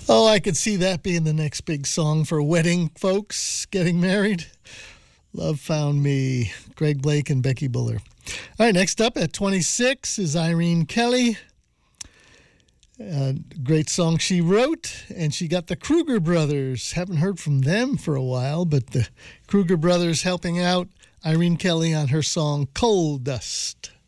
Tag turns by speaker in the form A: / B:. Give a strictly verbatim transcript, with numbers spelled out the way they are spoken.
A: Oh, I could see that being the next big song for wedding folks getting married. Love Found Me, Greg Blake and Becky Buller. All right, next up at twenty-six is Irene Kelly. A great song she wrote, and she got the Kruger Brothers. Haven't heard from them for a while, but the Kruger Brothers helping out Irene Kelly on her song Coal Dust.